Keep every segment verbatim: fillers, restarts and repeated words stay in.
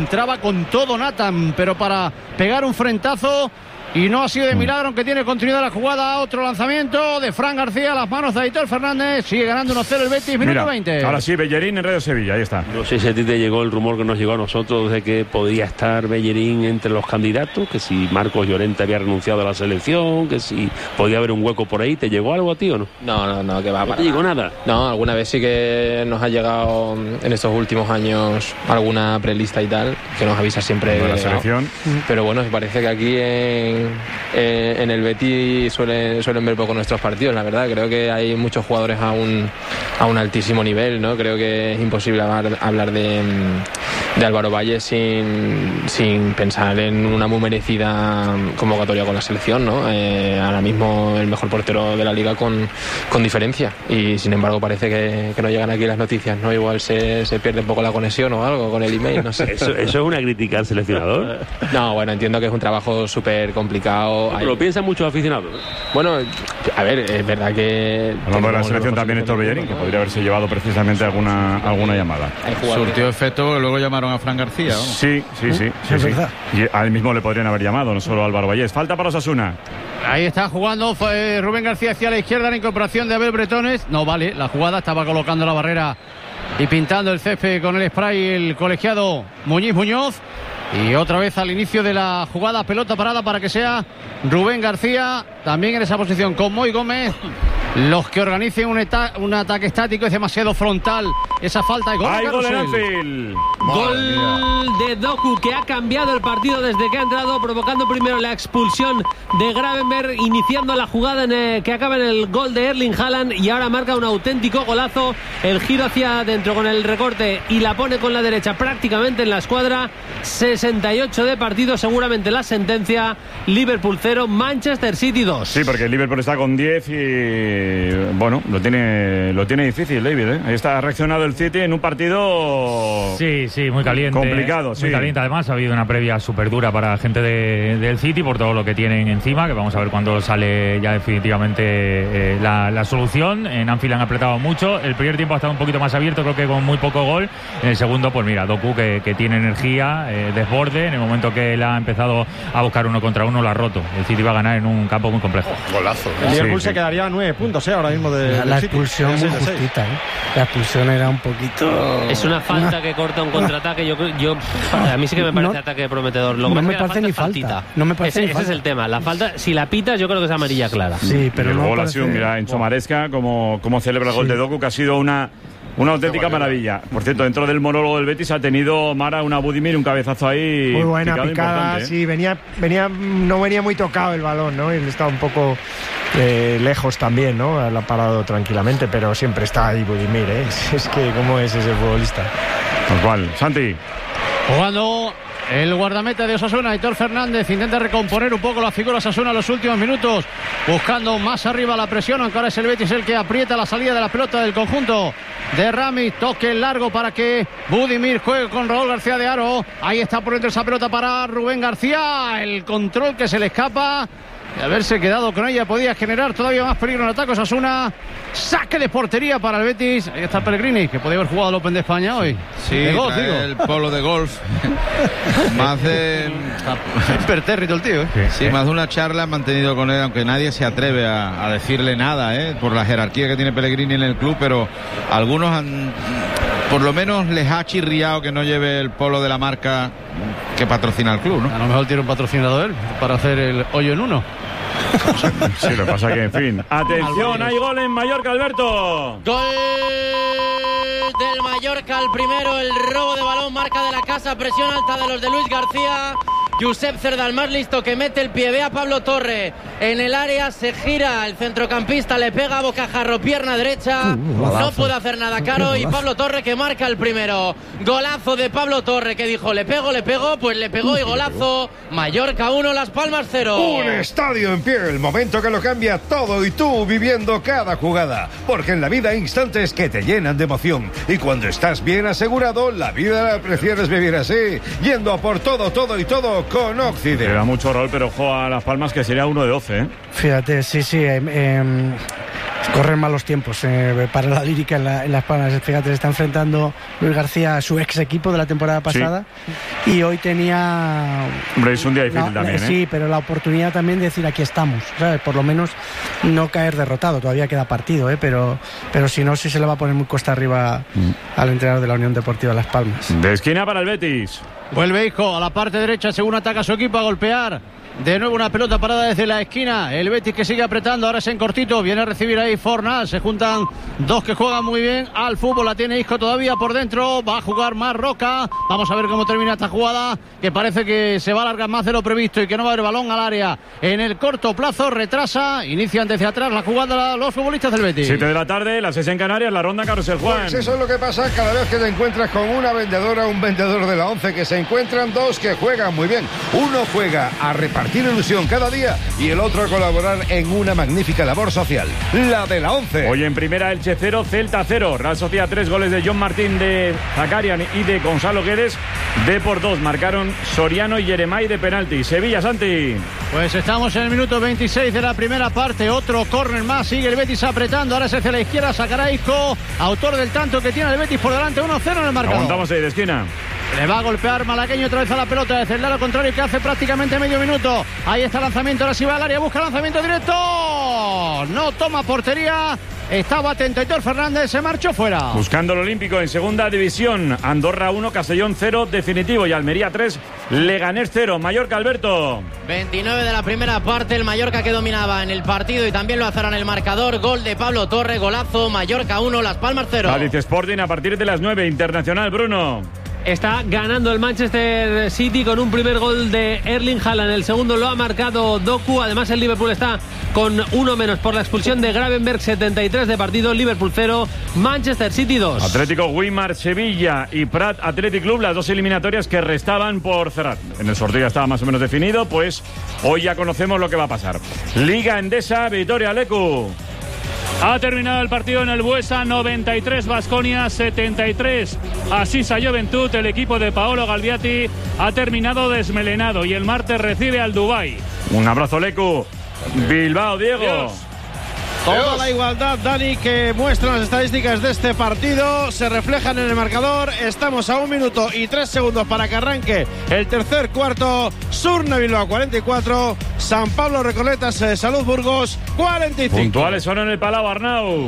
entraba con todo Nathan, pero para pegar un frentazo, y no ha sido de milagro, aunque tiene continuidad la jugada. Otro lanzamiento de Fran García a las manos de Aitor Fernández. Sigue ganando uno cero el Betis, minuto Mira, veinte. Ahora sí, Bellerín en Radio Sevilla, ahí está. No sé si a ti te llegó el rumor que nos llegó a nosotros de que podía estar Bellerín entre los candidatos, que si Marcos Llorente había renunciado a la selección, que si podía haber un hueco por ahí. ¿Te llegó algo a ti o no? No, no, no, que va. ¿No te llegó nada? No, alguna vez sí que nos ha llegado en estos últimos años alguna prelista y tal, que nos avisa siempre de la selección. Pero bueno, parece que aquí en, en en el Betis suelen, suelen ver poco nuestros partidos, la verdad. Creo que hay muchos jugadores a un, a un altísimo nivel, ¿no? Creo que es imposible hablar, hablar de, de Álvaro Valle sin, sin pensar en una muy merecida convocatoria con la selección, ¿no? Eh, ahora mismo el mejor portero de la liga con, con diferencia, y sin embargo parece que, que no llegan aquí las noticias, ¿no? Igual se, se pierde un poco la conexión o algo con el email, no sé. ¿Eso, eso es una crítica al seleccionador? No, bueno, entiendo que es un trabajo súper complicado. No, pero lo piensan muchos aficionados, ¿no? Bueno, a ver, es verdad que... Hablando de la selección también Héctor Bellerín, que podría haberse llevado precisamente alguna, alguna llamada. Surtió efecto porque luego llamaron a Fran García, ¿no? Sí, sí, sí. sí, sí. Y a él mismo le podrían haber llamado, no solo a Álvaro Vallés. Falta para Osasuna. Ahí está jugando fue Rubén García hacia la izquierda, la incorporación de Abel Bretones. No vale, la jugada estaba colocando la barrera y pintando el césped con el spray el colegiado Muñiz Muñoz. Y otra vez al inicio de la jugada, pelota parada para que sea Rubén García, también en esa posición con Moy Gómez. Los que organicen un, un ataque estático, es demasiado frontal esa falta de gol. ¡Hay gol en Anfield! Gol de Doku, que ha cambiado el partido desde que ha entrado, provocando primero la expulsión de Gravenberg, iniciando la jugada en el, que acaba en el gol de Erling Haaland, y ahora marca un auténtico golazo. El giro hacia adentro con el recorte y la pone con la derecha prácticamente en la escuadra. sesenta y ocho de partido, seguramente la sentencia. Liverpool cero, Manchester City dos. Sí, porque el Liverpool está con diez y bueno, lo tiene lo tiene difícil, David, ¿eh? Ahí está, ha reaccionado el City en un partido sí, sí, muy caliente, complicado, muy sí. caliente. Además ha habido una previa súper dura para la gente de, del City por todo lo que tienen encima, que vamos a ver cuándo sale ya definitivamente eh, la, la solución. En Anfield han apretado mucho, el primer tiempo ha estado un poquito más abierto, creo que con muy poco gol. En el segundo, pues mira, Doku que, que tiene energía, eh, desborde, en el momento que él ha empezado a buscar uno contra uno lo ha roto. El City va a ganar en un campo muy complejo. Golazo. El Liverpool sí, se sí. quedaría a nueve puntos, ¿eh? Ahora mismo de la, la expulsión muy justita, ¿eh? La expulsión era un poquito... Es una falta una... que corta un contraataque. Yo, yo a mí sí que me parece no, ataque prometedor. Lo que no me parece parece ni falta. No me parece ese, ni ese falta. es el tema. La falta, si la pitas, yo creo que es amarilla clara. Sí, pero y el no gol parece... ha sido, mira, en Somaresca, como, como celebra el gol sí. de Doku, que ha sido una... Una auténtica maravilla. Por cierto, dentro del monólogo del Betis ha tenido Mara una Budimir, un cabezazo ahí. Muy buena picado, picada, ¿eh? sí, venía, venía, no venía muy tocado el balón, ¿no? Él estaba un poco eh, lejos también, ¿no? Lo ha parado tranquilamente, pero siempre está ahí Budimir, ¿eh? Es que, ¿cómo es ese futbolista? Tal cual. Santi. Jugando el guardameta de Osasuna, Aitor Fernández, intenta recomponer un poco la figura Osasuna en los últimos minutos, buscando más arriba la presión, aunque ahora es el Betis el que aprieta la salida de la pelota del conjunto de Rami. Toque largo para que Budimir juegue con Raúl García de Haro. Ahí está por dentro esa pelota para Rubén García, el control que se le escapa. De haberse quedado con ella podía generar todavía más peligro en el ataque Osasuna. Saque de portería para el Betis. Ahí está Pellegrini, que podía haber jugado el Open de España hoy. Sí, de golf, digo. el polo de golf. Más de... Impertérrito el tío, ¿eh? Sí, más de una charla han mantenido con él, aunque nadie se atreve a, a decirle nada, ¿eh? Por la jerarquía que tiene Pellegrini en el club, pero algunos han... Por lo menos les ha chirriado que no lleve el polo de la marca que patrocina el club, ¿no? A lo mejor tiene un patrocinador él para hacer el hoyo en uno. Sí, lo que pasa que, en fin. Atención, hay gol en Mallorca, Alberto. Gol del Mallorca, el primero, el robo de balón, marca de la casa, presión alta de los de Luis García. Josep Cerda, el más listo, que mete el pie, ve a Pablo Torre en el área, se gira el centrocampista, le pega a bocajarro, pierna derecha, uh, no puede hacer nada Caro, y Pablo Torre que marca el primero. Golazo de Pablo Torre, que dijo, le pego, le pego, pues le pegó y golazo. Mallorca uno, Las Palmas cero. Un estadio en pie, el momento que lo cambia todo, y tú viviendo cada jugada, porque en la vida hay instantes que te llenan de emoción, y cuando estás bien asegurado, la vida la prefieres vivir así, yendo a por todo, todo y todo con Occident. Le da mucho rol, pero ojo a Las Palmas, que sería uno de doce, ¿eh? Fíjate, sí, sí. Eh, eh, Corren malos tiempos eh, para la lírica en, la, en Las Palmas. Fíjate, se está enfrentando Luis García a su ex equipo de la temporada pasada, sí. Y hoy tenía... Hombre, es un día difícil la, también, ¿eh? Sí, pero la oportunidad también de decir aquí estamos, ¿sabes? Por lo menos no caer derrotado. Todavía queda partido, ¿eh? Pero, pero si no, sí se le va a poner muy cuesta arriba mm. al entrenador de la Unión Deportiva Las Palmas. De esquina para el Betis. Vuelve Isco a la parte derecha, según ataca su equipo, a golpear. De nuevo una pelota parada desde la esquina. El Betis que sigue apretando. Ahora es en cortito. Viene a recibir ahí Fornal. Se juntan dos que juegan muy bien al fútbol. La tiene Isco todavía por dentro. Va a jugar más Roca. Vamos a ver cómo termina esta jugada, que parece que se va a alargar más de lo previsto y que no va a haber balón al área en el corto plazo. Retrasa. Inician desde atrás la jugada los futbolistas del Betis. siete de la tarde, las seis en Canarias. La ronda Carrusel, Juan. Pues eso es lo que pasa cada vez que te encuentras con una vendedora, un vendedor de la once, que se encuentran dos que juegan muy bien. Uno juega a repartir ilusión cada día y el otro a colaborar en una magnífica labor social, la de la once. Hoy en primera, Elche cero, Celta cero. Real Sociedad tres, goles de John Martín, de Zakarian y de Gonzalo Guedes. De por dos marcaron Soriano y Yeremay de penalti. Sevilla, Santi. Pues estamos en el minuto veintiséis de la primera parte. Otro córner más, sigue el Betis apretando. Ahora se hacia la izquierda, sacará Isco, autor del tanto que tiene el Betis por delante, uno cero en el marcador. Aguantamos ahí de esquina. Le va a golpear Malagueño otra vez a la pelota desde el lado contrario, que hace prácticamente medio minuto. Ahí está el lanzamiento, ahora sí va al área, busca lanzamiento directo. No toma portería. Estaba atento Aitor Fernández, se marchó fuera. Buscando el Olímpico en segunda división. Andorra uno, Castellón cero, definitivo. Y Almería tres, Leganés cero. Mallorca, Alberto. veintinueve de la primera parte, el Mallorca que dominaba en el partido y también lo azará en el marcador. Gol de Pablo Torre, golazo. Mallorca uno, Las Palmas cero. Cádiz Sporting a partir de las nueve, Internacional, Bruno. Está ganando el Manchester City con un primer gol de Erling Haaland. El segundo lo ha marcado Doku. Además, el Liverpool está con uno menos por la expulsión de Gravenberch. setenta y tres de partido. Liverpool cero, Manchester City dos. Atlético Weimar, Sevilla y Prat Athletic Club, las dos eliminatorias que restaban por cerrar. En el sorteo ya estaba más o menos definido, pues hoy ya conocemos lo que va a pasar. Liga Endesa, Vitoria Lecu. Ha terminado el partido en el Buesa, noventa y tres Baskonia, setenta y tres Asisa Juventud. El equipo de Paolo Galbiati ha terminado desmelenado y el martes recibe al Dubái. Un abrazo, Lecu. Bilbao, Diego. Dios. Toda la igualdad, Dani, que muestran las estadísticas de este partido se reflejan en el marcador. Estamos a un minuto y tres segundos para que arranque el tercer cuarto. Surne Bilbao cuarenta y cuatro, San Pablo Recoletas, Salud Burgos cuarenta y cinco. Puntuales son en el Palau, Arnau.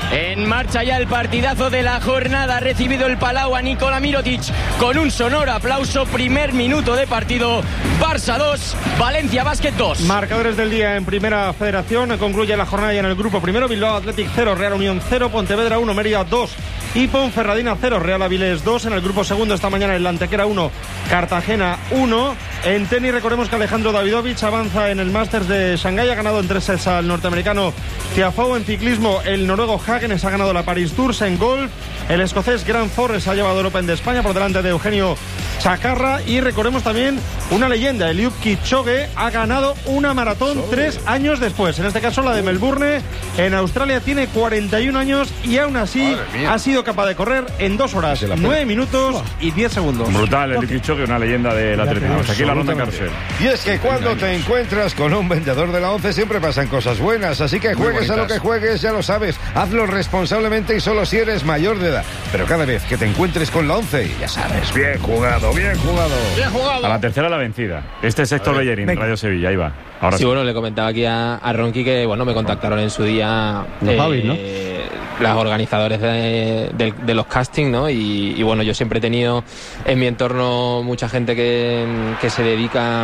En marcha ya el partidazo de la jornada. Ha recibido el Palau a Nikola Mirotic con un sonoro aplauso. Primer minuto de partido. Barça dos, Valencia Basket dos. Marcadores del día en Primera Federación. Concluye la jornada ya en el grupo primero. Bilbao Athletic cero, Real Unión cero, Pontevedra uno, Mérida dos y Ponferradina cero, Real Avilés dos. En el grupo segundo esta mañana el Antequera uno, Cartagena uno. En tenis recordemos que Alejandro Davidovich avanza en el Masters de Shanghái. Ha ganado en tres sets al norteamericano Tiafoe. En ciclismo el noruego Hagenes ha ganado la Paris Tours. En golf el escocés Grant Forrest ha llevado el Open de España por delante de Eugenio Chacarra. Y recordemos también una leyenda, Eliud Kipchoge ha ganado una maratón tres años después, en este caso la de Melbourne en Australia. Tiene cuarenta y un años y aún así ha sido capaz de correr en dos horas, nueve minutos y diez segundos. Brutal, Eliud Kipchoge, una leyenda del atletismo. Hasta aquí la ronda Carrusel. Y es que cuando te encuentras con un vendedor de la once siempre pasan cosas buenas, así que juegues a lo que juegues, ya lo sabes, hazlo responsablemente y solo si eres mayor de edad. Pero cada vez que te encuentres con la once, ya sabes, bien jugado, bien jugado. Bien jugado. A la tercera la vencida. Este es Héctor Bellerín, Radio Sevilla, ahí va. Ahora sí, sí, bueno, le comentaba aquí a, a Ronqui que, bueno, me contactaron en su día los eh, Javis, ¿no? las organizadores de, de, de los castings, ¿no? Y, y bueno, yo siempre he tenido en mi entorno mucha gente que, que se dedica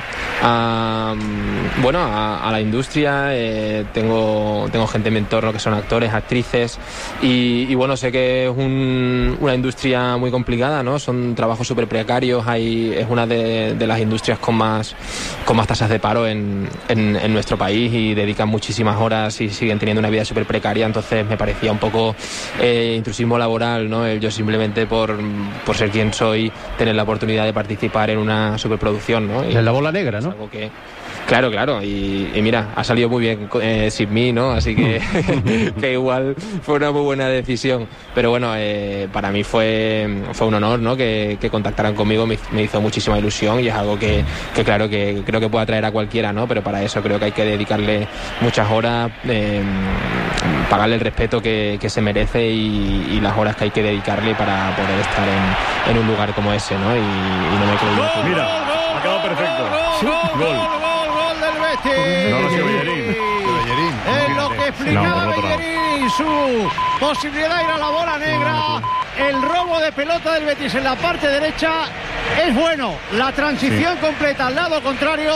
a, bueno, a, a la industria. Eh, tengo, tengo gente en mi entorno que son actores, actrices y, y bueno, sé que es un, una industria muy complicada, ¿no? Son trabajos súper precarios. Hay, es una de, de las industrias con más, con más tasas de paro en, en, en nuestro país y dedican muchísimas horas y siguen teniendo una vida súper precaria. Entonces me parece parecía un poco eh, intrusismo laboral, ¿no? El yo simplemente por, por ser quien soy, tener la oportunidad de participar en una superproducción, ¿no? Y en la bola negra, ¿no? Algo que, claro, claro, y, y mira, ha salido muy bien eh, sin mí, ¿no? Así que, que igual fue una muy buena decisión. Pero bueno, eh, para mí fue, fue un honor, ¿no? Que, que contactaran conmigo, me, me hizo muchísima ilusión y es algo que, que claro, que creo que puede atraer a cualquiera, ¿no? Pero para eso creo que hay que dedicarle muchas horas, eh, pagarle el respeto que, que se merece y, y las horas que hay que dedicarle para poder estar en, en un lugar como ese, ¿no? Y, y no me creo yo. Mira, ha quedado perfecto. Gol. No lo ha sido Bellerín. Es lo que explicaba No, Bellerín, su posibilidad de ir a la bola negra. El robo de pelota del Betis en la parte derecha es bueno. La transición sí. completa al lado contrario.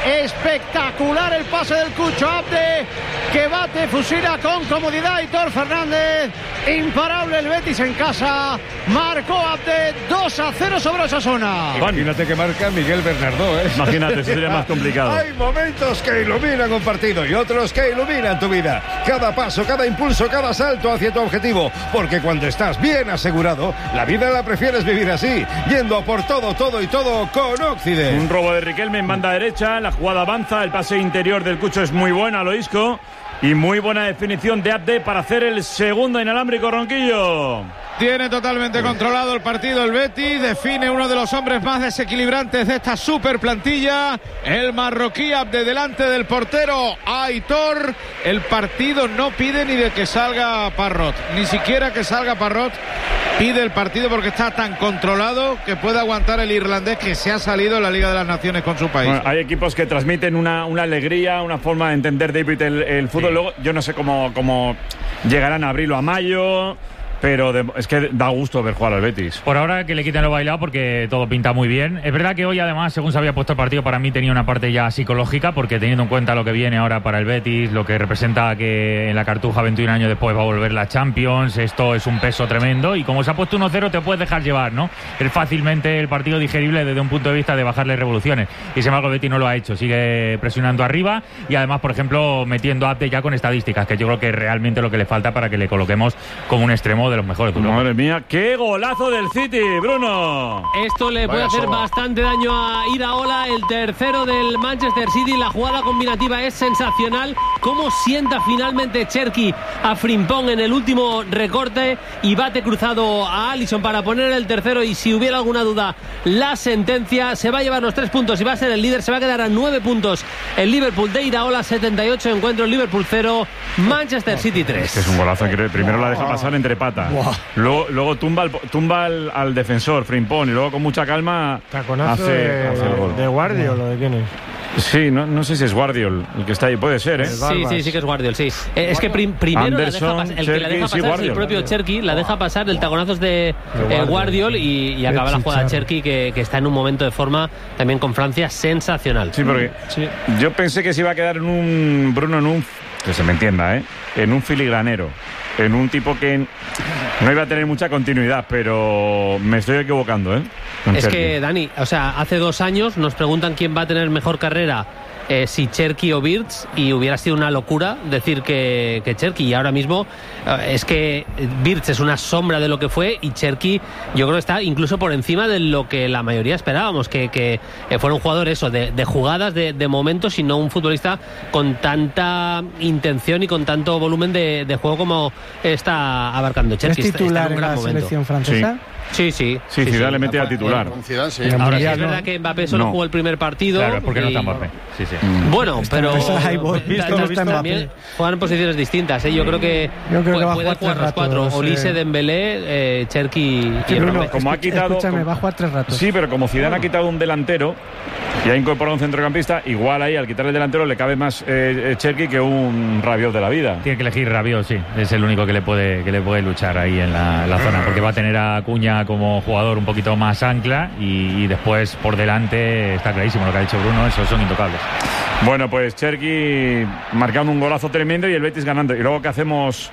Espectacular el pase del Cucho Abde, que bate, fusila con comodidad Aitor Fernández. Imparable el Betis en casa. Marcó Abde dos a cero sobre Osasuna. Imagínate que marca Miguel Bernardó, ¿eh? Imagínate, eso sería más complicado. Hay momentos que iluminan un partido y otros que iluminan tu vida. Cada paso, cada impulso, cada salto hacia tu objetivo. Porque cuando estás bien asegurado, la vida la prefieres vivir así, yendo a por todo, todo y todo con Occident. Un robo de Riquelme en banda derecha, la jugada avanza, el pase interior del Cucho es muy bueno a lo Isco y muy buena definición de Abde para hacer el segundo inalámbrico, Ronquillo. Tiene totalmente controlado el partido el Betis, define uno de los hombres más desequilibrantes de esta super plantilla, el marroquí Abde delante del portero Aitor. El partido no pide ni de que salga Parrot, ni siquiera que salga Parrot pide el partido porque está tan controlado que puede aguantar el irlandés que se ha salido en la Liga de las Naciones con su país. Bueno, hay equipos que transmiten una, una alegría, una forma de entender, David, el, el fútbol. Sí. Luego, yo no sé cómo, cómo llegarán a abril o a mayo. Pero de, es que da gusto ver jugar al Betis. Por ahora que le quiten lo bailado porque todo pinta muy bien. Es verdad que hoy además, según se había puesto el partido, para mí tenía una parte ya psicológica, porque teniendo en cuenta lo que viene ahora para el Betis, lo que representa que en la Cartuja veintiún años después va a volver la Champions, esto es un peso tremendo y como se ha puesto uno cero te puedes dejar llevar, ¿no? Es fácilmente el partido digerible desde un punto de vista de bajarle revoluciones y sin embargo el Betis no lo ha hecho, sigue presionando arriba y además, por ejemplo, metiendo a Abde ya con estadísticas, que yo creo que es realmente lo que le falta para que le coloquemos como un extremo de los mejores. Madre mía, qué golazo del City, Bruno. Esto le puede Vaya hacer soba. bastante daño a Iraola, el tercero del Manchester City. La jugada combinativa es sensacional. Cómo sienta finalmente Cherki a Frimpong en el último recorte y bate cruzado a Alisson para poner el tercero. Y si hubiera alguna duda, la sentencia. Se va a llevar los tres puntos y va a ser el líder. Se va a quedar a nueve puntos el Liverpool de Iraola, setenta y ocho encuentros, Liverpool cero, Manchester City tres. Este es un golazo que primero la deja pasar entre patas. Wow. Luego, luego tumba, al, tumba al, al defensor, Frimpong, y luego con mucha calma Taconazo hace, de, hace el gol. ¿De Guardiol o de quién es? Sí, no, no sé si es Guardiol el que está ahí, puede ser, ¿eh? Sí, sí, sí que es Guardiol, sí. Eh, es que prim, primero Anderson, la deja pas- el Cherki, que la deja pasar sí, es el propio Cherki, la deja pasar, el taconazo es de eh, Guardiol y, y acaba la jugada Cherki que, que está en un momento de forma también con Francia sensacional. Sí, porque sí. yo pensé que se iba a quedar en un, Bruno, en un, que se me entienda, ¿eh? En un filigranero. En un tipo que no iba a tener mucha continuidad, pero me estoy equivocando, ¿eh? Con es Cherki. que, Dani, o sea, hace dos años nos preguntan quién va a tener mejor carrera, eh, si Cherki o Wirtz, y hubiera sido una locura decir que, que Cherki, y ahora mismo eh, es que Wirtz es una sombra de lo que fue y Cherki yo creo que está incluso por encima de lo que la mayoría esperábamos, que, que eh, fuera un jugador eso, de, de jugadas, de, de momentos, y no un futbolista con tanta intención y con tanto volumen de, de juego como está abarcando Cherki. ¿Es titular está, está en, un en la momento. selección francesa? Sí. Sí, sí. Sí, sí, Zidane sí. le mete a titular. Sí. Ahora sí es verdad que Mbappé solo No. jugó el primer partido. Claro, porque no y- está Mbappé. Sí, sí. Bueno, pero Ahí voy. ta- Visto, ta- visto. también juegan en posiciones distintas, ¿eh? Yo creo que Yo creo que pu- va a pueden jugar jugar tres los cuatro, ratos, Olise, eh. Dembélé, eh, Cherki y Sí, Bruno, Mbappé. Como ha quitado, Escúchame, como- va a jugar tres ratos. Sí, pero como Zidane ha quitado un delantero y ha incorporado un centrocampista, igual ahí al quitar el delantero le cabe más eh, Cherki que un Rabiot de la vida. Tiene que elegir Rabiot, sí. Es el único que le puede que le puede luchar ahí en la, la zona, porque va a tener a Acuña como jugador un poquito más ancla y, y después por delante está clarísimo lo que ha dicho Bruno, esos son intocables. Bueno, pues Cherki marcando un golazo tremendo y el Betis ganando. ¿Y luego qué hacemos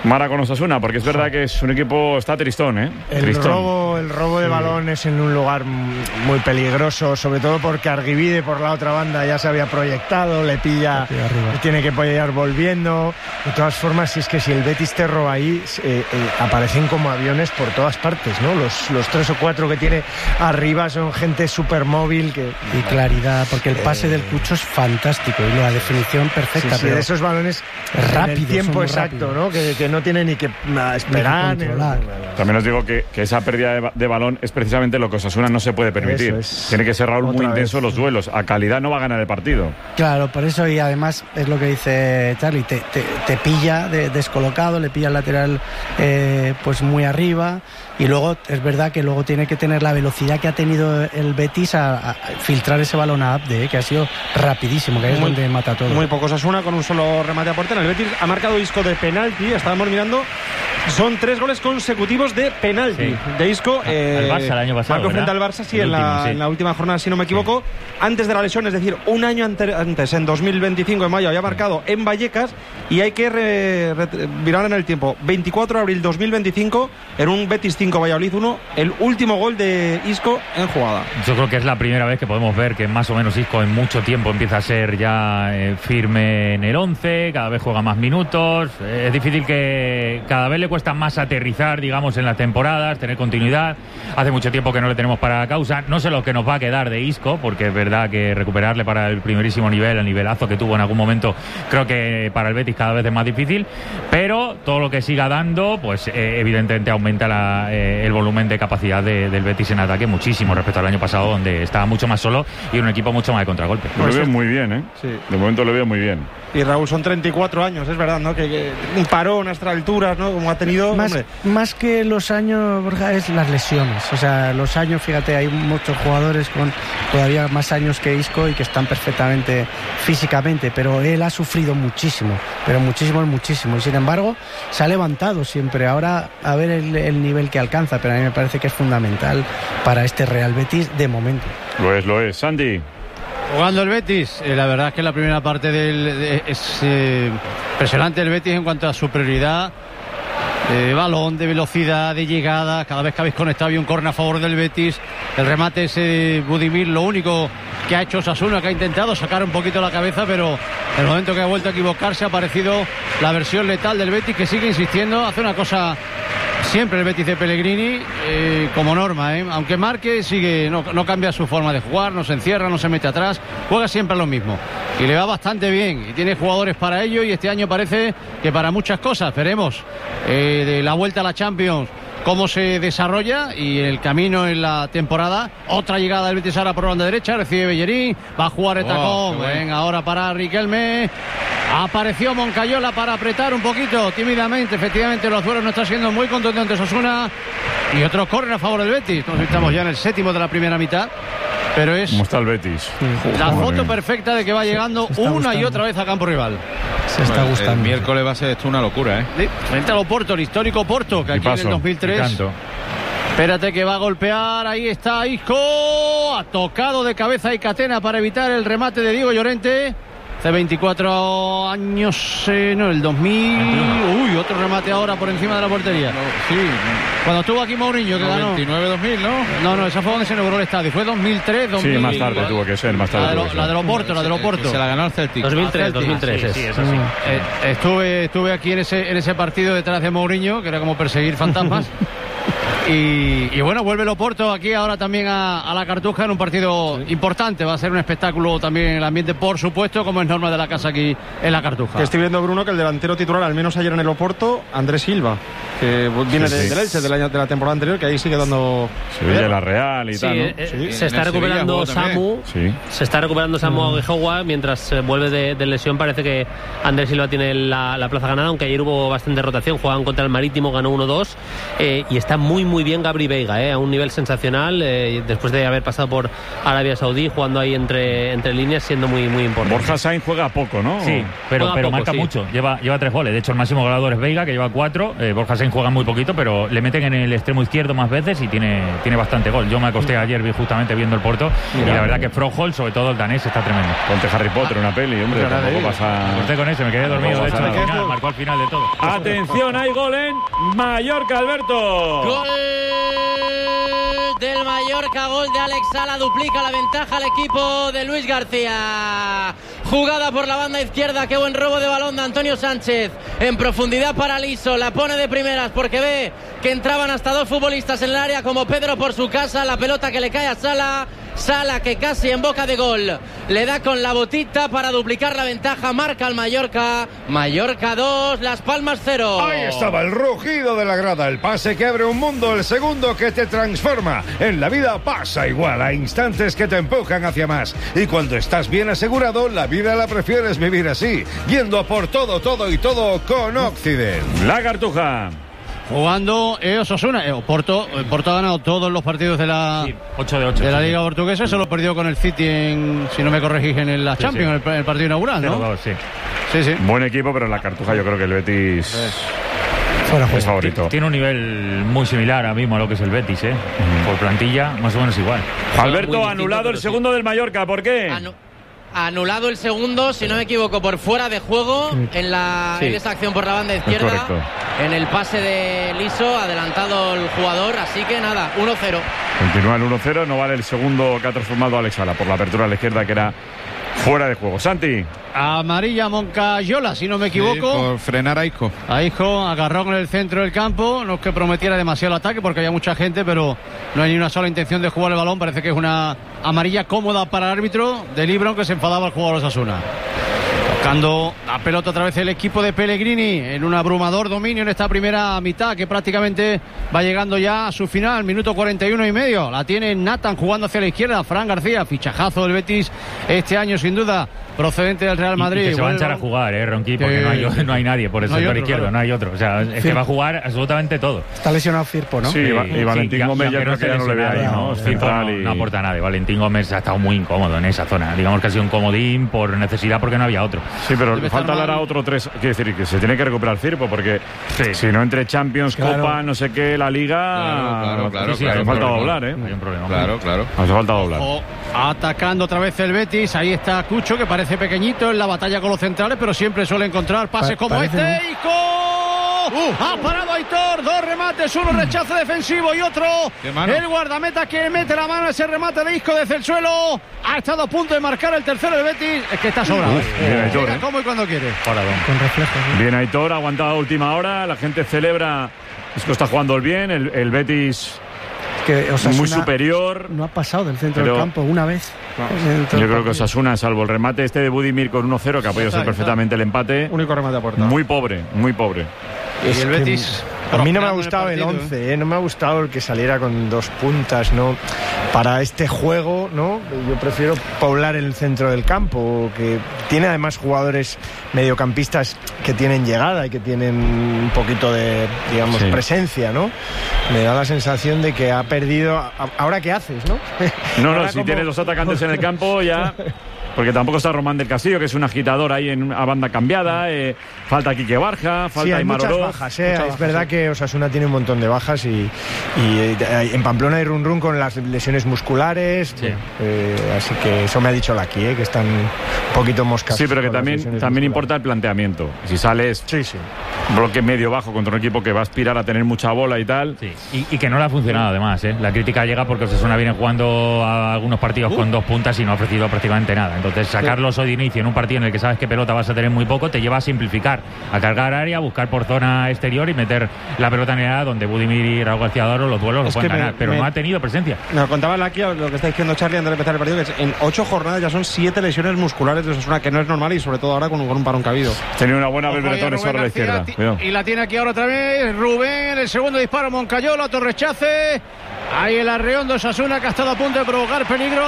Mara con Osasuna, porque es verdad que es un equipo, está tristón, ¿eh? El Tristón. robo, el robo de balones en un lugar muy peligroso, sobre todo porque Argivide por la otra banda ya se había proyectado, le pilla, tiene que apoyar volviendo. De todas formas, si es que si el Betis te roba ahí, eh, eh, aparecen como aviones por todas partes, ¿no? Los, los tres o cuatro que tiene arriba son gente súper móvil. Que, y claridad, porque el pase eh, del Cucho es fantástico y la definición perfecta. Sí, sí, pero de esos balones rápido, en el tiempo exacto, rápidos. ¿no? Que, que no tiene ni que esperar. Ni También os digo que, que esa pérdida de, de balón es precisamente lo que Osasuna no se puede permitir. Es Tiene que ser, Raúl, muy intenso vez. los duelos. A calidad no va a ganar el partido. Claro, por eso, y además es lo que dice Charlie, te, te, te pilla de, descolocado, le pilla el lateral eh, pues muy arriba, y luego es verdad que luego tiene que tener la velocidad que ha tenido el Betis a, a filtrar ese balón a Abde, eh, que ha sido rapidísimo, que ahí es Muy- donde mata todo. Muy pocos Osasuna con un solo remate a portería. El Betis ha marcado Isco de penalti. Estábamos mirando. Son tres goles consecutivos de penalti Sí. de Isco. Al Barça el año pasado, Marcó frente al ¿verdad? Barça, sí, El en, la, último, sí. en la última jornada, si no me equivoco. Antes de la lesión, es decir, un año ante- antes, en dos mil veinticinco, en mayo, había marcado en Vallecas. Y hay que re- re- mirar en el tiempo. veinticuatro de abril dos mil veinticinco, en un Betis cinco, Valladolid uno, el último gol de Isco en jugada. Yo creo que es la primera vez que podemos ver que más o menos Isco en mucho tiempo empieza a ser ya eh, firme en el once, cada vez juega más minutos. Eh, es difícil que cada vez le cuesta más aterrizar, digamos, en las temporadas, tener continuidad. Hace mucho tiempo que no le tenemos para la causa. No sé lo que nos va a quedar de Isco, porque es verdad que recuperarle para el primerísimo nivel, el nivelazo que tuvo en algún momento, creo que para el Betis cada vez es más difícil. Pero todo lo que siga dando, pues eh, evidentemente aumenta la, eh, el volumen de capacidad de, del Betis en ataque muchísimo respecto al año pasado, donde estaba mucho más solo y un equipo mucho más de contragolpe. Lo veo muy bien, ¿eh? Sí. De momento lo veo muy bien. Y Raúl, son treinta y cuatro años, es verdad, ¿no? Que, que un parón a estas alturas, ¿no? Como ha tenido. Más, hombre. más que los años, Borja, es las lesiones. O sea, los años, fíjate, hay muchos jugadores con todavía más años que Isco y que están perfectamente físicamente, pero él ha sufrido muchísimo, pero muchísimo, muchísimo. Y sin embargo, se ha levantado siempre. Ahora, a ver el, el nivel que alcanza, pero a mí me parece que es fundamental para este Real Betis de momento. Lo es, lo es. Sandy. Jugando el Betis, eh, la verdad es que la primera parte del, de- es eh, impresionante el Betis en cuanto a superioridad de balón, de velocidad, de llegada. Cada vez que habéis conectado hay un córner a favor del Betis. El remate es eh, Budimir, lo único que ha hecho Osasuna, que ha intentado sacar un poquito la cabeza, pero en el momento que ha vuelto a equivocarse ha aparecido la versión letal del Betis, que sigue insistiendo, hace una cosa siempre el Betis de Pellegrini, eh, como norma, ¿eh? Aunque marque, sigue, no, no cambia su forma de jugar, no se encierra, no se mete atrás, juega siempre lo mismo y le va bastante bien y tiene jugadores para ello, y este año parece que para muchas cosas. Veremos eh, de la vuelta a la Champions cómo se desarrolla, y el camino en la temporada. Otra llegada del Betis ahora por banda derecha, recibe Bellerín, va a jugar el Oh, tacón, qué bueno. venga ahora para Riquelme. Apareció Moncayola para apretar un poquito tímidamente. Efectivamente, los duelos no está siendo muy contundentes Osasuna. Y otro córner a favor del Betis. Entonces, estamos ya en el séptimo de la primera mitad. Pero es ¿Cómo está el Betis? la Joder. foto perfecta de que va llegando está una gustando. y otra vez a campo rival. Se está Bueno, gustando. El miércoles va a ser esto una locura, ¿eh? Sí, frente al Oporto, el histórico Porto, que Y aquí en paso, el dos mil tres. y canto. Espérate que va a golpear, ahí está Isco, ha tocado de cabeza y Catena para evitar el remate de Diego Llorente. Hace veinticuatro años, eh, no, el dos mil. Uy, otro remate ahora por encima de la portería. Sí, Cuando estuvo aquí Mourinho, que ganó. veintinueve dos mil, ¿no? No, no, esa fue donde se inauguró el estadio. Fue dos mil tres, dos mil. Sí, más tarde tuvo que ser, más tarde. La de, tuvo lo- que la ser. de Oporto, la de Oporto. Se la ganó el Celtic. dos mil tres, dos mil tres Sí, es. sí, eso sí. Eh, estuve, estuve aquí en ese, en ese partido detrás de Mourinho, que era como perseguir fantasmas. Y, y bueno, vuelve el Oporto aquí ahora también a, a la Cartuja en un partido importante. Va a ser un espectáculo también en el ambiente, por supuesto, como es norma de la casa aquí en la Cartuja. Que estoy viendo, Bruno, que el delantero titular, al menos ayer en el Oporto, Andrés Silva, que viene Sí, de- sí. del Elche del año, de la temporada anterior, que ahí sigue dando. Sevilla, la Real y Sí, tal, ¿no? eh, eh, Sí, se en está el Sevilla recuperando jugó también. Samu. Sí. Se está recuperando Samu Aguijoa mientras eh, vuelve de, de lesión. Parece que Andrés Silva tiene la, la plaza ganada, aunque ayer hubo bastante rotación. Jugaban contra el Marítimo, ganó uno dos, eh, y está muy, muy muy bien Gabri Veiga, ¿eh? A un nivel sensacional, eh, después de haber pasado por Arabia Saudí, jugando ahí entre, entre líneas, siendo muy, muy importante. Borja Sainz juega poco, ¿no? Sí, pero, pero poco, marca sí. mucho, lleva, lleva tres goles. De hecho, el máximo goleador es Veiga, que lleva cuatro. Eh, Borja Sainz juega muy poquito, pero le meten en el extremo izquierdo más veces y tiene, tiene bastante gol. Yo me acosté ayer vi justamente viendo el Porto Mira, y la verdad mira. que Froholt, sobre todo el danés, está tremendo. Ponte Harry Potter, una peli, hombre, Claro, tampoco me pasa... acosté con ese, me quedé dormido, No de pasa hecho, al nada. final, marcó al final de todo. Atención, hay gol en Mallorca, Alberto. Gol del Mallorca, gol de Alex Sala, duplica la ventaja al equipo de Luis García. Jugada por la banda izquierda, qué buen robo de balón de Antonio Sánchez. En profundidad para Liso, la pone de primeras porque ve que entraban hasta dos futbolistas en el área como Pedro por su casa. La pelota que le cae a Sala. Sala que casi en boca de gol le da con la botita para duplicar la ventaja, marca el Mallorca. Mallorca dos, Las Palmas cero. Ahí estaba el rugido de la grada, el pase que abre un mundo, el segundo que te transforma. En la vida pasa igual, a instantes que te empujan hacia más. Y cuando estás bien asegurado, la vida la prefieres vivir así, yendo por todo, todo y todo con Occident. La Cartuja. Jugando eh, Osasuna, eh, Porto, eh, Porto ha ganado todos los partidos de la ocho de ocho de la sí. Liga Portuguesa, solo perdió con el City en, si no me corregís, en la Sí, Champions, sí. El, el partido inaugural, ¿no? cero dos, sí. Sí, sí. Buen equipo, pero en la Cartuja yo creo que el Betis es favorito. Tiene un nivel muy similar ahora mismo a lo que es el Betis, ¿eh? Por plantilla, más o menos igual. Alberto, anulado el segundo del Mallorca, ¿por qué? Anu- Anulado el segundo, si no me equivoco, por fuera de juego en, la, Sí. en esa acción por la banda izquierda. correcto. En el pase de Liso, adelantado el jugador, así que nada, uno cero. Continúa el uno cero, no vale el segundo que ha transformado Alex Sala por la apertura a la izquierda, que era fuera de juego. Santi. Amarilla Moncayola, si no me equivoco. Sí, por frenar a Isco. A Isco, agarró en el centro del campo. No es que prometiera demasiado el ataque porque había mucha gente, pero no hay ni una sola intención de jugar el balón. Parece que es una amarilla cómoda para el árbitro de Libron, que se enfadaba el jugador de Osasuna. Buscando la pelota otra vez el equipo de Pellegrini en un abrumador dominio en esta primera mitad que prácticamente va llegando ya a su final, minuto cuarenta y uno y medio. La tiene Nathan jugando hacia la izquierda, Fran García, fichajazo del Betis este año sin duda, procedente del Real Madrid. Y que se va a Vuelve- echar a jugar, ¿eh, Ronqui? Porque Sí. no, hay, no hay nadie por el No hay sector otro, izquierdo, claro. no hay otro. O sea, es Sí. que va a jugar absolutamente todo. Está lesionado Firpo, ¿no? Sí, y Va- y Valentín ya- Gómez ya ya que creo se que ya no le ve ahí, lesionara, ¿no? Firpo Central no, y- no aporta nada. Valentín Gómez ha estado muy incómodo en esa zona. Digamos que ha sido un comodín por necesidad porque no había otro. Sí, pero Debe falta estar hablar a mal. otro tres. Quiere decir que se tiene que recuperar Firpo porque si no entre Champions, Claro. Copa, no sé qué, la Liga. Claro, claro, claro, sí, sí, claro, hace falta claro. doblar, ¿eh? Hay un problema. Claro, claro. Hace falta doblar. Ojo, atacando otra vez el Betis. Ahí está Cucho, que parece pequeñito en la batalla con los centrales, pero siempre suele encontrar pases Pa- como parece, este. ¡Isco! Ha parado Aitor, dos remates, uno rechazo defensivo y otro ¿Qué mano? el guardameta que mete la mano a ese remate de Isco desde el suelo. Ha estado a punto de marcar el tercero del Betis. Es que está sobrado. Uf, bien Aitor, Llega ¿eh? como y cuando quiere. Con reflejos. ¿no? Bien, Aitor, aguantado a última hora. La gente celebra. Isco está jugando el bien. El, el Betis Que Osasuna muy superior. No ha pasado del centro Pero- del campo una vez. En todo Yo el creo que partido. Osasuna, salvo el remate este de Budimir con uno cero, que ha podido está, ser está. perfectamente el empate. Único remate a puerta. Muy pobre, muy pobre. Y el Betis. A mí no me ha prosperando en gustado el partido, once, ¿eh? No me ha gustado el que saliera con dos puntas, ¿no? Para este juego, ¿no? Yo prefiero poblar el centro del campo, que tiene además jugadores mediocampistas que tienen llegada y que tienen un poquito de, digamos, Sí. presencia, ¿no? Me da la sensación de que ha perdido... a- ¿Ahora qué haces, no? No, no, Ahora si como- tienes dos atacantes en el campo ya... Porque tampoco está Román del Castillo, que es un agitador ahí en a banda cambiada. Eh, falta Quique Barja, falta Sí, hay Aymar muchas Oroz. bajas, ¿eh? Es verdad que Osasuna tiene un montón de bajas y, y, eh, en Pamplona hay run run con las lesiones musculares. Eh, así que eso me ha dicho Laki, ¿eh? Que están un poquito moscas. Sí, pero que con las también, lesiones también musculares. importa el planteamiento. Si sales sí, sí. bloque medio bajo contra un equipo que va a aspirar a tener mucha bola y tal. Sí. Y, y que no le ha funcionado además, ¿eh? La crítica llega porque Osasuna viene jugando a algunos partidos con dos puntas y no ha ofrecido prácticamente nada. Entonces sacarlos hoy de inicio en un partido en el que sabes que pelota vas a tener muy poco te lleva a simplificar, a cargar área, buscar por zona exterior y meter la pelota en el área donde Budimir y Raúl García Doro los duelos Es los pueden que me- ganar, pero me- no ha tenido presencia. Nos contaba Laki lo que está diciendo Charlie antes de empezar el partido, que es en ocho jornadas ya son siete lesiones musculares de Osasuna, que no es normal y sobre todo ahora con, con un parón cabido. Tenía una buena Ojo, Belbretón ahí a sobre la Rubén izquierda. García, Cuidado. Y la tiene aquí ahora otra vez Rubén, el segundo disparo Moncayola, otro rechace. Ahí el arreón de Osasuna que ha estado a punto de provocar peligro.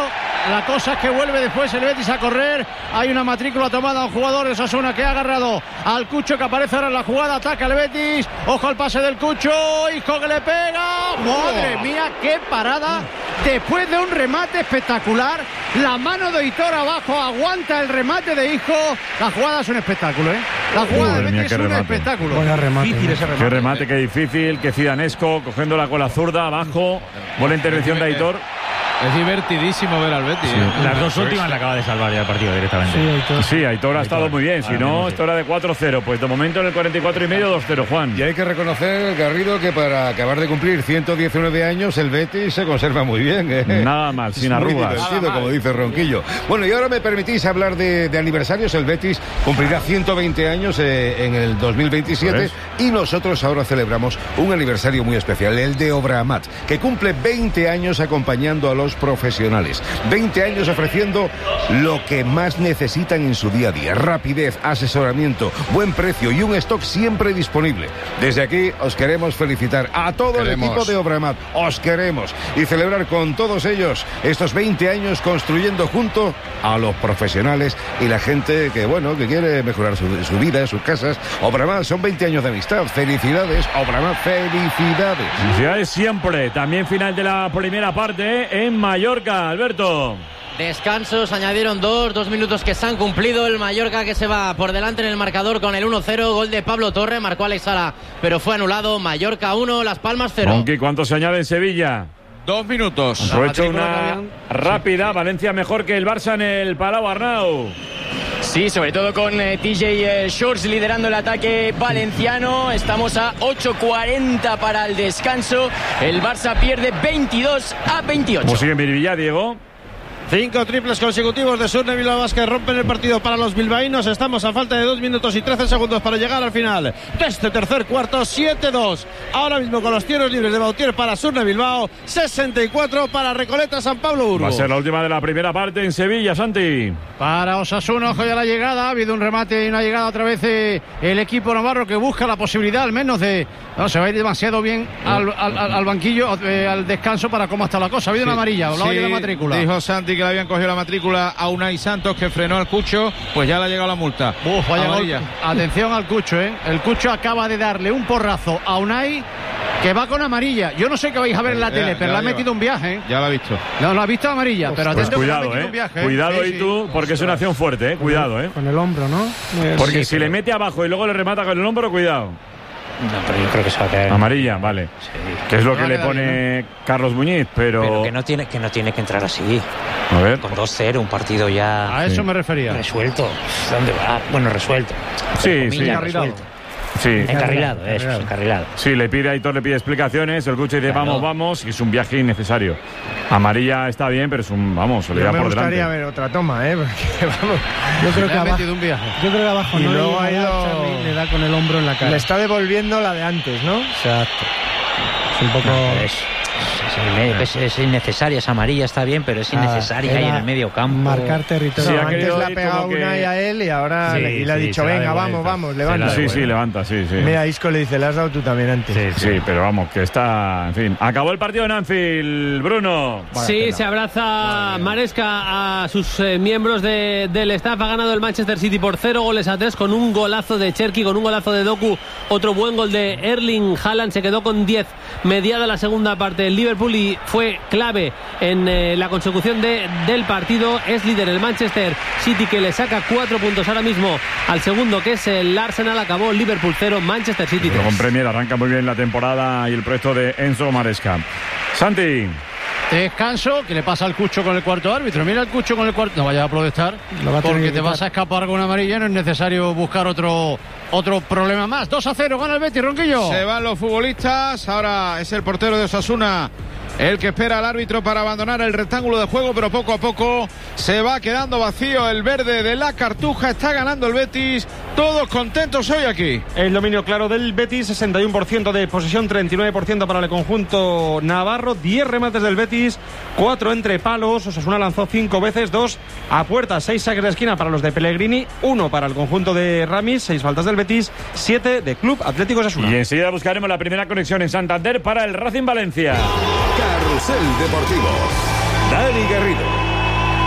La cosa es que vuelve después el Betis a correr. Hay una matrícula tomada a un jugador de Osasuna que ha agarrado al Cucho, que aparece ahora en la jugada. Ataca el Betis. Ojo al pase del Cucho. Isco que le pega. Madre mía, qué parada. Después de un remate espectacular. La mano de Hitor abajo. Aguanta el remate de Isco. La jugada es un espectáculo, ¿eh? La jugada del Betis es un espectáculo. Buena remate. Difícil ese remate. Qué remate, qué difícil. Que Zidanesco cogiéndola con la zurda abajo. Buena intervención de Aitor. Es divertidísimo ver al Betis. Sí. ¿eh? Las dos últimas le acaba de salvar ya el partido directamente. Sí, Aitor, sí, Aitor ha estado muy bien. Si no, sí. esto era de cuatro cero. Pues de momento en el cuarenta y cuatro y medio, dos cero, Juan. Y hay que reconocer, Garrido, que para acabar de cumplir ciento diecinueve años, el Betis se conserva muy bien. ¿eh? Nada mal, sin es muy arrugas. divertido, como dice Ronquillo. Bueno, y ahora me permitís hablar de, de aniversarios. El Betis cumplirá ciento veinte años eh, en el dos mil veintisiete. Y nosotros ahora celebramos un aniversario muy especial, el de Obramat, que cumple veinte años acompañando a los profesionales. veinte años ofreciendo lo que más necesitan en su día a día: rapidez, asesoramiento, buen precio y un stock siempre disponible. Desde aquí os queremos felicitar a todo queremos. el equipo de Obramat. Os queremos y celebrar con todos ellos estos veinte años construyendo junto a los profesionales y la gente que, bueno, que quiere mejorar su, su vida, sus casas. Obramat, son veinte años de amistad. Felicidades, Obramat, felicidades. Felicidades siempre. También final de la primera parte en Mallorca. Alberto. Descansos, añadieron dos, dos minutos que se han cumplido. El Mallorca que se va por delante en el marcador con el uno cero. Gol de Pablo Torre, marcó Alex Sala, pero fue anulado. Mallorca uno, Las Palmas cero. Aunque ¿cuánto se añade en Sevilla? Dos minutos. Aprovecho una rápida. Valencia mejor que el Barça en el Palau, Arnau. Sí, sobre todo con eh, T J eh, Shorts liderando el ataque valenciano. Estamos a ocho cuarenta para el descanso. El Barça pierde veintidós a veintiocho. ¿Cómo sigue en Miribilla, Diego? Cinco triples consecutivos de Surne Bilbao Basket rompen el partido para los bilbaínos. Estamos a falta de dos minutos y trece segundos para llegar al final de este tercer cuarto. siete dos ahora mismo con los tiros libres de Bautier para Surne Bilbao, sesenta y cuatro para Recoleta San Pablo Burgos. Va a ser la última de la primera parte en Sevilla, Santi. Para Osasuna, ojo ya la llegada. Ha habido un remate y una llegada otra vez eh, el equipo navarro, que busca la posibilidad al menos de... No, se va a ir demasiado bien al, al, al banquillo, eh, al descanso, para cómo está la cosa. Ha habido sí, una amarilla, o la sí, de matrícula. Dijo Santi que le habían cogido la matrícula a Unai Santos, que frenó al Cucho, pues ya le ha llegado la multa. Uf, vaya gol. Atención al Cucho, ¿eh? El Cucho acaba de darle un porrazo a Unai, que va con amarilla. Yo no sé qué vais a ver en la ya, tele, pero le ha metido un viaje, ¿eh? Ya lo ha visto. No, lo ha visto amarilla, pues, pero atento, pues cuidado, que le ha eh. un viaje, ¿eh? Cuidado, sí, y sí. tú, porque es una acción fuerte, eh. Cuidado, eh. Con el hombro, ¿no? Porque sí, si pero... le mete abajo y luego le remata con el hombro, cuidado. No, pero yo creo que se va a quedar. Amarilla, vale. Sí. Que es lo que le pone bien, ¿no? Carlos Muñiz, pero... Pero que no tiene que, no tiene que entrar así. A ver. Con dos cero, un partido ya... A eso sí. me refería. Resuelto. ¿Dónde va? Bueno, resuelto. Sí, sí. Resuelto. Sí. Encarrilado, eso, encarrilado. encarrilado. Sí, le pide a Aitor, le pide explicaciones. El Cucho dice, claro. vamos, vamos. Y es un viaje innecesario. Amarilla está bien, pero es un, vamos, se le da por delante. Me gustaría ver otra toma, ¿eh? Porque, vamos, yo creo que abajo, un viaje. Yo creo que abajo y no luego le, ha ido... Charlie, le da con el hombro en la cara. Le está devolviendo la de antes, ¿no? Exacto. Es un poco... No, es, es, es, es innecesaria, esa amarilla está bien, pero es innecesaria ah, ahí en el medio campo. Marcar territorio. Sí, antes le ha pegado una que... a él y ahora sí, le, y le ha sí, dicho, venga, vamos, vamos, levanta. Sí, sí, levanta, sí, sí. Mira, Isco le dice, le has dado tú también antes. Sí, sí, sí, pero vamos, que está, en fin. Acabó el partido en Anfield, Bruno. Sí, pena. Se abraza Maresca a sus eh, miembros de, del staff. Ha ganado el Manchester City por cero goles a tres con un golazo de Cherki, con un golazo de Doku, otro buen gol de Erling Haaland. Se quedó con diez mediada la segunda parte. El Liverpool y fue clave en eh, la consecución de, del partido. Es líder el Manchester City, que le saca cuatro puntos ahora mismo al segundo, que es el Arsenal. Acabó Liverpool cero, Manchester City tres. Pero con Premier arranca muy bien la temporada y el proyecto de Enzo Maresca. Santi. Descanso, que le pasa al Cucho con el cuarto árbitro. Mira el Cucho con el cuarto. No vayas a protestar, porque te vas a escapar con una amarilla. No es necesario buscar otro otro problema más. dos a cero, gana el Betis, Ronquillo. Se van los futbolistas. Ahora es el portero de Osasuna el que espera al árbitro para abandonar el rectángulo de juego, pero poco a poco se va quedando vacío el verde de la Cartuja. Está ganando el Betis. Todos contentos hoy aquí. El dominio claro del Betis, sesenta y uno por ciento de posesión, treinta y nueve por ciento para el conjunto navarro. diez remates del Betis, cuatro entre palos. Osasuna lanzó cinco veces, dos a puerta, seis saques de esquina para los de Pellegrini, uno para el conjunto de Ramis, seis faltas del Betis, siete de Club Atlético Osasuna. Y enseguida buscaremos la primera conexión en Santander para el Racing Valencia. Carrusel Deportivo. Dani Garrido.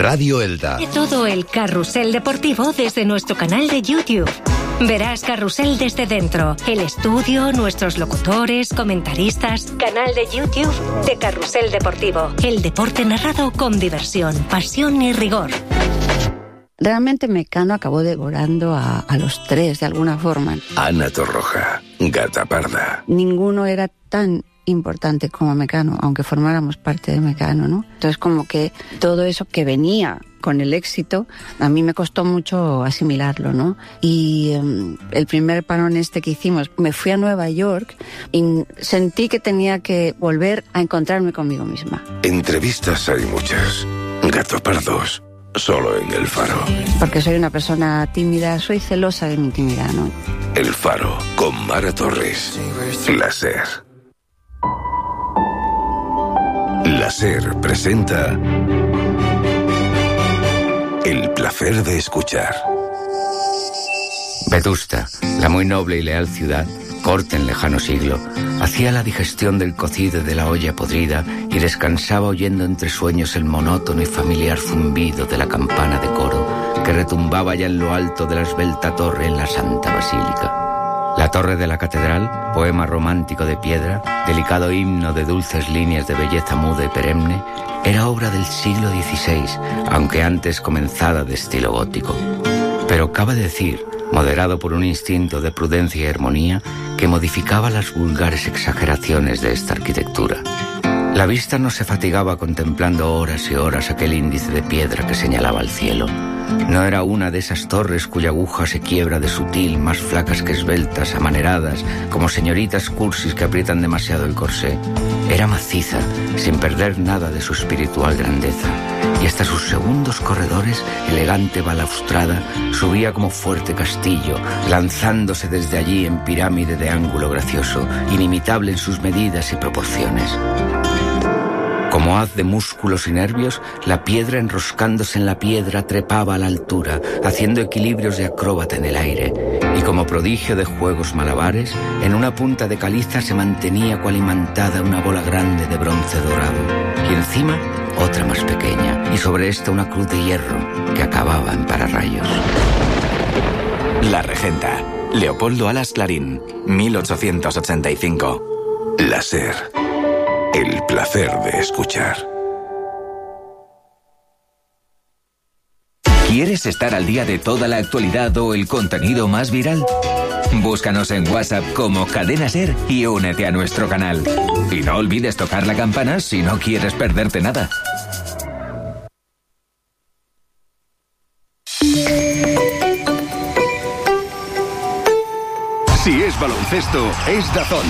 Radio Elda. De todo el carrusel deportivo desde nuestro canal de YouTube. Verás Carrusel desde dentro, el estudio, nuestros locutores, comentaristas. Canal de YouTube de Carrusel Deportivo. El deporte narrado con diversión, pasión y rigor. Realmente Mecano acabó devorando a, a los tres de alguna forma. Ana Torroja, Gata Parda. Ninguno era tan importante como Mecano, aunque formáramos parte de Mecano, ¿no? Entonces como que todo eso que venía con el éxito, a mí me costó mucho asimilarlo, ¿no? Y um, el primer parón este que hicimos, me fui a Nueva York y sentí que tenía que volver a encontrarme conmigo misma. Entrevistas hay muchas. Gato Pardos. Solo en El Faro. Porque soy una persona tímida, soy celosa de mi intimidad, ¿no? El Faro, con Mara Torres. La SER. La SER presenta El placer de escuchar. Vetusta, la muy noble y leal ciudad, corte en lejano siglo, hacía la digestión del cocido de la olla podrida y descansaba oyendo entre sueños el monótono y familiar zumbido de la campana de coro que retumbaba ya en lo alto de la esbelta torre en la Santa Basílica. La torre de la catedral, poema romántico de piedra, delicado himno de dulces líneas de belleza muda y perenne, era obra del siglo dieciséis, aunque antes comenzada de estilo gótico. Pero cabe decir, moderado por un instinto de prudencia y armonía, que modificaba las vulgares exageraciones de esta arquitectura. La vista no se fatigaba contemplando horas y horas aquel índice de piedra que señalaba al cielo. No era una de esas torres cuya aguja se quiebra de sutil, más flacas que esbeltas, amaneradas, como señoritas cursis que aprietan demasiado el corsé. Era maciza, sin perder nada de su espiritual grandeza, y hasta sus segundos corredores, elegante balaustrada, subía como fuerte castillo, lanzándose desde allí en pirámide de ángulo gracioso, inimitable en sus medidas y proporciones. Como haz de músculos y nervios, la piedra enroscándose en la piedra trepaba a la altura, haciendo equilibrios de acróbata en el aire, y como prodigio de juegos malabares, en una punta de caliza se mantenía cual imantada una bola grande de bronce dorado, y encima otra más pequeña, y sobre esta una cruz de hierro que acababa en pararrayos. La Regenta, Leopoldo Alas Clarín, mil ochocientos ochenta y cinco. La SER. El placer de escuchar. ¿Quieres estar al día de toda la actualidad o el contenido más viral? Búscanos en WhatsApp como Cadena SER y únete a nuestro canal. Y no olvides tocar la campana si no quieres perderte nada. Si es baloncesto, es DAZN.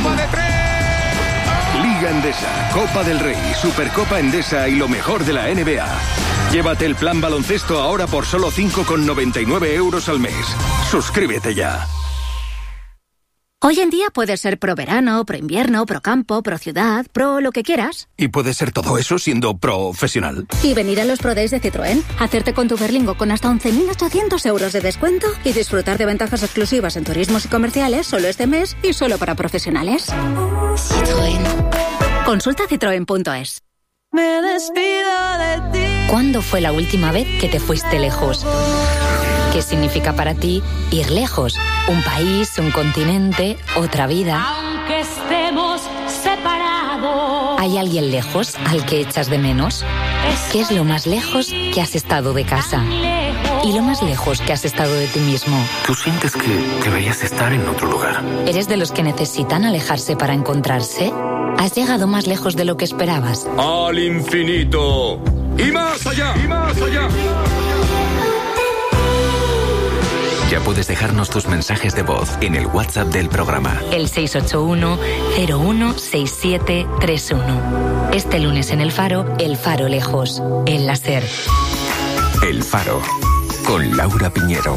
Liga Endesa, Copa del Rey, Supercopa Endesa y lo mejor de la N B A. Llévate el plan baloncesto ahora por solo cinco con noventa y nueve euros al mes. Suscríbete ya. Hoy en día puedes ser pro verano, pro invierno, pro campo, pro ciudad, pro lo que quieras. Y puedes ser todo eso siendo profesional. Y venir a los Pro Days de Citroën, hacerte con tu Berlingo con hasta once mil ochocientos euros de descuento y disfrutar de ventajas exclusivas en turismos y comerciales solo este mes y solo para profesionales. Citroën. Consulta citroen punto es. Me despido de ti. ¿Cuándo fue la última vez que te fuiste lejos? ¿Qué significa para ti ir lejos? Un país, un continente, otra vida. Aunque estemos separados. ¿Hay alguien lejos al que echas de menos? ¿Qué es lo más lejos que has estado de casa? ¿Y lo más lejos que has estado de ti mismo? ¿Tú sientes que deberías estar en otro lugar? ¿Eres de los que necesitan alejarse para encontrarse? ¿Has llegado más lejos de lo que esperabas? ¡Al infinito! ¡Y más allá! ¡Y más allá! Ya puedes dejarnos tus mensajes de voz en el WhatsApp del programa. El seis ocho uno, cero uno seis siete tres uno. Este lunes en El Faro, El Faro lejos. El láser. El Faro, con Laura Piñero.